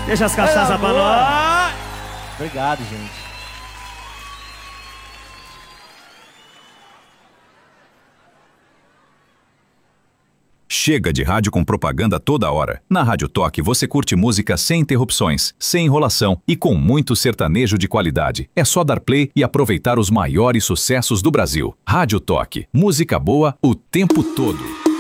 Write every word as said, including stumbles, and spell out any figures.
Deixa as cachaças pra nós. Obrigado, gente. Chega de rádio com propaganda toda hora. Na Rádio Toque você curte música sem interrupções, sem enrolação e com muito sertanejo de qualidade. É só dar play e aproveitar os maiores sucessos do Brasil. Rádio Toque. Música boa o tempo todo.